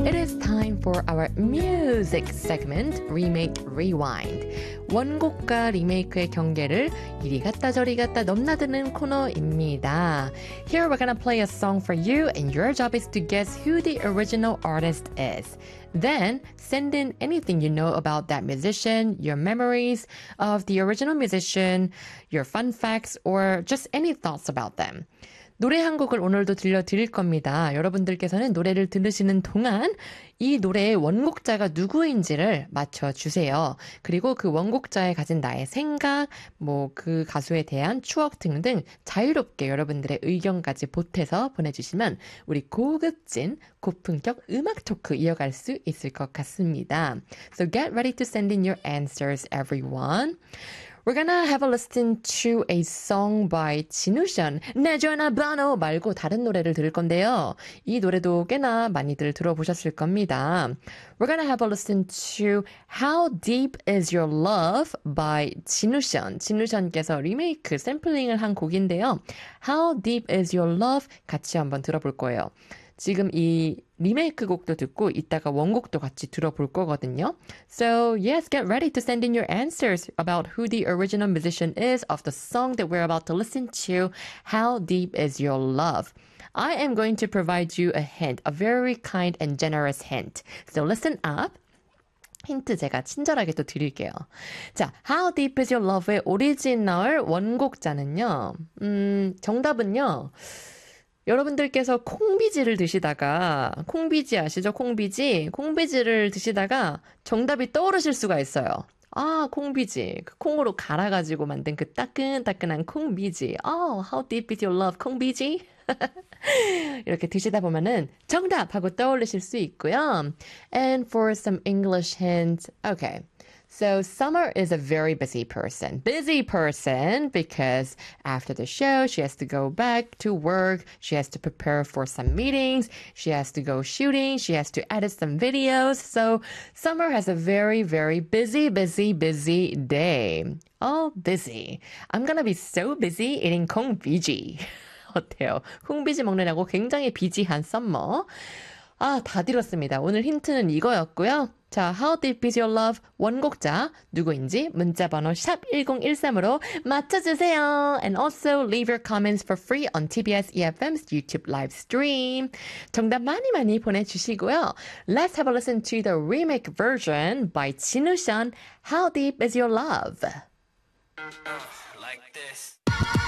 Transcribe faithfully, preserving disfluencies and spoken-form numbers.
It is time for our music segment, Remake Rewind. 원곡과 리메이크의 경계를 이리 갔다 저리 갔다 넘나드는 코너입니다. Here we're gonna play a song for you and your job is to guess who the original artist is. Then send in anything you know about that musician, your memories of the original musician, your fun facts, or just any thoughts about them. 노래 한 곡을 오늘도 들려드릴 겁니다. 여러분들께서는 노래를 들으시는 동안 이 노래의 원곡자가 누구인지를 맞춰주세요. 그리고 그 원곡자의 가진 나의 생각, 뭐 그 가수에 대한 추억 등등 자유롭게 여러분들의 의견까지 보태서 보내주시면 우리 고급진 고품격 음악 토크 이어갈 수 있을 것 같습니다. So get ready to send in your answers, everyone. We're gonna have a listen to a song by 진우션. 내 전화번호 말고 다른 노래를 들을 건데요. 이 노래도 꽤나 많이들 들어보셨을 겁니다. We're gonna have a listen to How Deep Is Your Love by 진우션. 진우션께서 리메이크, 샘플링을 한 곡인데요. How Deep Is Your Love 같이 한번 들어볼 거예요. 지금 이 리메이크 곡도 듣고 이따가 원곡도 같이 들어볼 거거든요. So yes, get ready to send in your answers about who the original musician is of the song that we're about to listen to, How Deep Is Your Love. I am going to provide you a hint, a very kind and generous hint. So listen up. 힌트 제가 친절하게 또 드릴게요. 자, How Deep Is Your Love의 오리지널 원곡자는요. 음, 정답은요. 여러분들께서 콩비지를 드시다가 콩비지 아시죠? 콩비지? 콩비지를 드시다가 정답이 떠오르실 수가 있어요. 아, 콩비지. 그 콩으로 갈아가지고 만든 그 따끈따끈한 콩비지. Oh, how deep is your love, 콩비지? 이렇게 드시다 보면은 정답! 하고 떠올리실 수 있고요. And for some English hints, okay. So Summer is a very busy person. Busy person because after the show, she has to go back to work. She has to prepare for some meetings. She has to go shooting. She has to edit some videos. So Summer has a very, very busy, busy, busy day. Oh, busy. I'm gonna be so busy eating 콩비지. 어때요? 콩비지 먹느라고 굉장히 비지한 썸머. 아, 다 들었습니다. 오늘 힌트는 이거였고요. 자, How Deep Is Your Love 원곡자 누구인지 문자번호 샵 일공일삼으로 맞춰주세요. And also leave your comments for free on 티비에스 이에프엠's YouTube live stream. 정답 많이 많이 보내주시고요. Let's have a listen to the remake version by 진우션, How Deep Is Your Love. Like this.